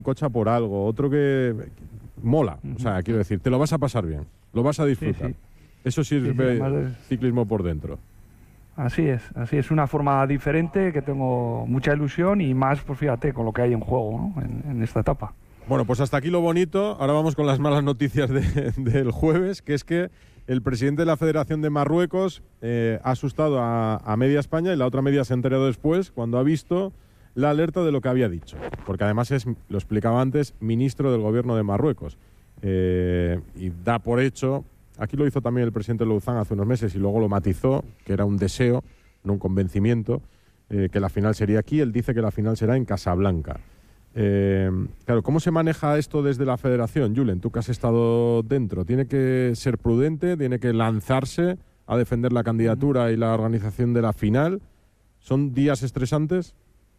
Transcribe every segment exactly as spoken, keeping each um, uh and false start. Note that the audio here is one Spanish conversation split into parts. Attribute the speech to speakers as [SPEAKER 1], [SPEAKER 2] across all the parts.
[SPEAKER 1] cocha por algo, otro que mola. O sea, quiero decir, te lo vas a pasar bien, lo vas a disfrutar.
[SPEAKER 2] Sí, sí.
[SPEAKER 1] Eso sí es
[SPEAKER 2] Sí, sí,
[SPEAKER 1] es ciclismo por dentro.
[SPEAKER 2] Así es, así es una forma diferente que tengo mucha ilusión y más, pues fíjate, con lo que hay en juego, ¿no? en, en esta etapa.
[SPEAKER 1] Bueno, pues hasta aquí lo bonito. Ahora vamos con las malas noticias de, del jueves, que es que el presidente de la Federación de Marruecos eh, ha asustado a, a media España y la otra media se ha enterado después cuando ha visto la alerta de lo que había dicho. Porque además es, lo explicaba antes, ministro del gobierno de Marruecos. Eh, y da por hecho, aquí lo hizo también el presidente Louzán hace unos meses y luego lo matizó, que era un deseo, no un convencimiento, eh, que la final sería aquí. Él dice que la final será en Casablanca. Eh, claro, ¿cómo se maneja esto desde la federación, Julen? Tú que has estado dentro, ¿tiene que ser prudente? ¿Tiene que lanzarse a defender la candidatura y la organización de la final? ¿Son días estresantes?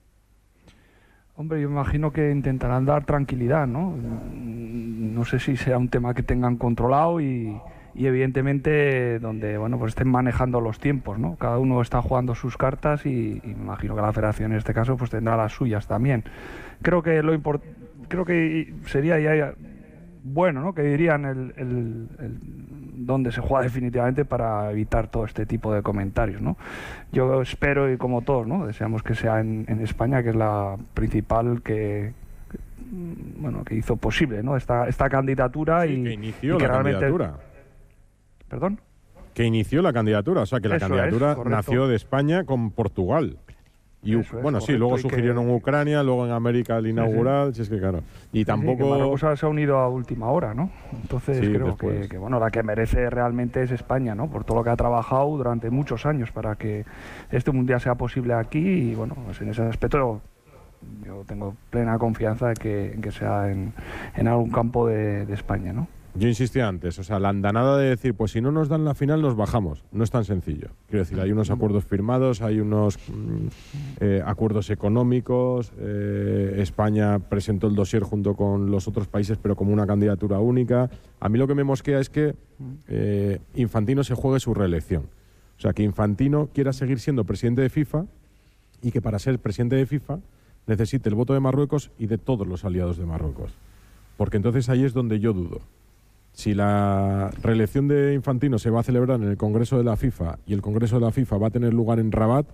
[SPEAKER 2] Hombre, yo imagino que intentarán dar tranquilidad, ¿no? No sé si sea un tema que tengan controlado y, y evidentemente donde, bueno, pues estén manejando los tiempos, ¿no? Cada uno está jugando sus cartas y, y me imagino que la federación en este caso pues tendrá las suyas también. Creo que lo import creo que sería ya bueno, ¿no? Que dirían el, el, el dónde se juega definitivamente para evitar todo este tipo de comentarios, ¿no? Yo espero, y como todos, ¿no? Deseamos que sea en, en España, que es la principal que, que bueno, que hizo posible, ¿no? Esta, esta candidatura
[SPEAKER 1] sí,
[SPEAKER 2] y
[SPEAKER 1] que inició
[SPEAKER 2] y que
[SPEAKER 1] la
[SPEAKER 2] realmente...
[SPEAKER 1] candidatura.
[SPEAKER 2] ¿Perdón?
[SPEAKER 1] Que inició la candidatura, o sea que la
[SPEAKER 2] Eso
[SPEAKER 1] candidatura
[SPEAKER 2] es,
[SPEAKER 1] nació de España con Portugal. Y
[SPEAKER 2] Eso es,
[SPEAKER 1] bueno, sí,
[SPEAKER 2] correcto,
[SPEAKER 1] luego
[SPEAKER 2] y
[SPEAKER 1] sugirieron
[SPEAKER 2] que...
[SPEAKER 1] Ucrania, luego en América el inaugural,
[SPEAKER 2] sí, sí.
[SPEAKER 1] si es que claro. Y
[SPEAKER 2] sí,
[SPEAKER 1] tampoco...
[SPEAKER 2] Sí, que Marruecos se ha unido a última hora, ¿no? Entonces
[SPEAKER 1] sí,
[SPEAKER 2] creo
[SPEAKER 1] después.
[SPEAKER 2] que, que, bueno, la que merece realmente es España, ¿no? Por todo lo que ha trabajado durante muchos años para que este Mundial sea posible aquí y, bueno, pues en ese aspecto yo tengo plena confianza de que, que sea en, en algún campo de, de España, ¿no?
[SPEAKER 1] Yo insistía antes, o sea, la andanada de decir, pues si no nos dan la final nos bajamos, no es tan sencillo. Quiero decir, hay unos acuerdos firmados, hay unos mm, eh, acuerdos económicos, eh, España presentó el dossier junto con los otros países, pero como una candidatura única. A mí lo que me mosquea es que eh, Infantino se juegue su reelección. O sea, que Infantino quiera seguir siendo presidente de FIFA y que para ser presidente de FIFA necesite el voto de Marruecos y de todos los aliados de Marruecos. Porque entonces ahí es donde yo dudo. Si la reelección de Infantino se va a celebrar en el Congreso de la FIFA y el Congreso de la FIFA va a tener lugar en Rabat,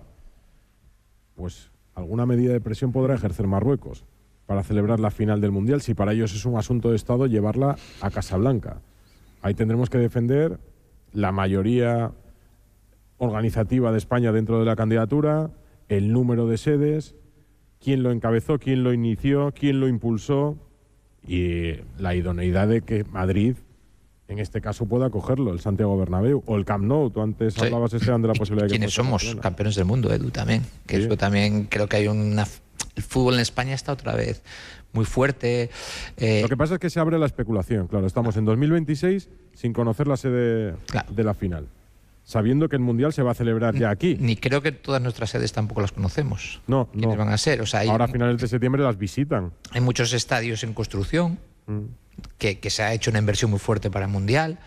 [SPEAKER 1] pues alguna medida de presión podrá ejercer Marruecos para celebrar la final del Mundial, si para ellos es un asunto de Estado llevarla a Casablanca. Ahí tendremos que defender la mayoría organizativa de España dentro de la candidatura, el número de sedes, quién lo encabezó, quién lo inició, quién lo impulsó y la idoneidad de que Madrid en este caso pueda acogerlo, el Santiago Bernabéu o el Camp Nou. Tú antes sí. hablabas, Esteban, de la posibilidad de que...
[SPEAKER 3] ¿Quiénes somos? Barcelona. Campeones del mundo, Edu, también. Que sí. Eso también creo que hay una... El fútbol en España está otra vez muy fuerte.
[SPEAKER 1] Eh... Lo que pasa es que se abre la especulación, claro. Estamos en dos mil veintiséis sin conocer la sede claro. de la final, sabiendo que el Mundial se va a celebrar ya aquí.
[SPEAKER 3] Ni creo que todas nuestras sedes tampoco las conocemos.
[SPEAKER 1] No,
[SPEAKER 3] ¿Quiénes
[SPEAKER 1] no.
[SPEAKER 3] van a ser? O sea, hay,
[SPEAKER 1] ahora a finales de septiembre las visitan.
[SPEAKER 3] Hay muchos estadios en construcción, mm. que, que se ha hecho una inversión muy fuerte para el Mundial.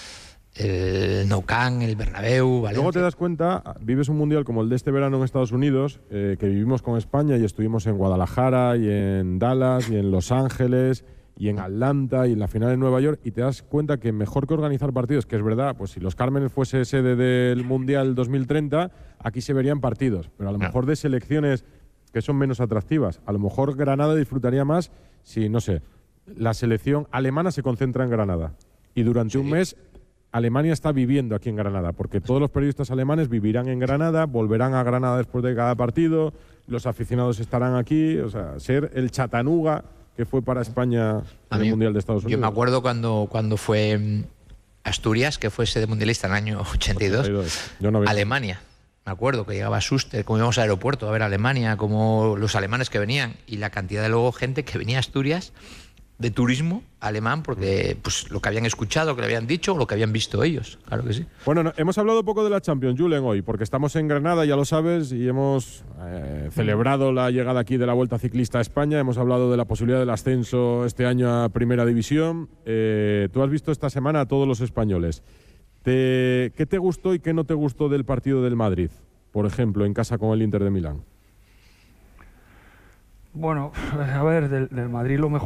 [SPEAKER 3] El Nou Camp, el Bernabéu, Valencia.
[SPEAKER 1] Luego te das cuenta, vives un Mundial como el de este verano en Estados Unidos, eh, que vivimos con España y estuvimos en Guadalajara y en Dallas y en Los Ángeles y en Atlanta y en la final en Nueva York, y te das cuenta que mejor que organizar partidos, que es verdad, pues si Los Cármenes fuese sede del Mundial dos mil treinta, aquí se verían partidos, pero a lo mejor de selecciones que son menos atractivas. A lo mejor Granada disfrutaría más si, no sé, la selección alemana se concentra en Granada y durante sí. un mes Alemania está viviendo aquí en Granada, porque todos los periodistas alemanes vivirán en Granada, volverán a Granada después de cada partido, los aficionados estarán aquí, o sea, ser el Chattanooga que fue para España en el Mundial de Estados Unidos.
[SPEAKER 3] Yo me acuerdo cuando, cuando fue Asturias, que fue sede mundialista en el año ochenta y dos, ochenta y dos. Yo no Alemania. Me acuerdo que llegaba Schuster, como íbamos al aeropuerto a ver a Alemania, como los alemanes que venían, y la cantidad de luego gente que venía a Asturias de turismo alemán, porque pues lo que habían escuchado, lo que le habían dicho, o lo que habían visto ellos, claro que sí.
[SPEAKER 1] Bueno, no, hemos hablado poco de la Champions, Julen, hoy, porque estamos en Granada, ya lo sabes, y hemos eh, celebrado la llegada aquí de la Vuelta Ciclista a España, hemos hablado de la posibilidad del ascenso este año a Primera División. Eh, tú has visto esta semana a todos los españoles. Te, ¿Qué te gustó y qué no te gustó del partido del Madrid, por ejemplo, en casa con el Inter de Milán?
[SPEAKER 2] Bueno, a ver, del, del Madrid lo mejor